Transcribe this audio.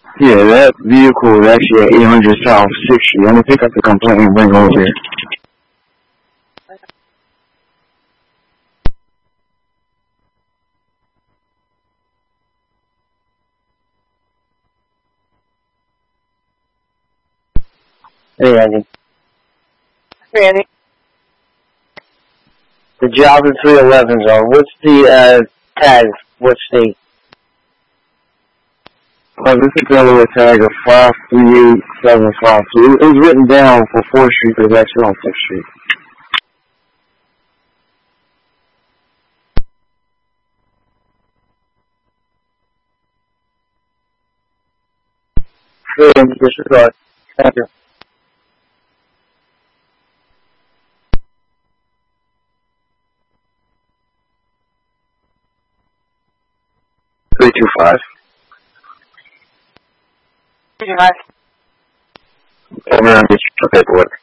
Yeah, that vehicle is actually at 800 South 6th Street. I'm gonna pick up the complaint and bring it over here. Hey, Andy. Hey, Andy. The job in 311 zone. What's the tag? What state? This is Delaware tag of 538752. It was written down for 4th Street, but it's actually on 6th Street. Disregard. Thank you. Three two five. Hi. Over on this paperwork.